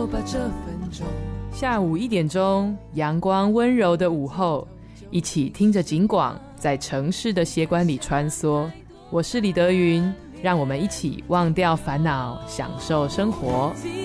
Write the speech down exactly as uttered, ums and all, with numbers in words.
就把这分钟。 下午一点钟，阳光温柔的午后，一起听着警广，在城市的血管里穿梭。我是李德云，让我们一起忘掉烦恼，享受生活。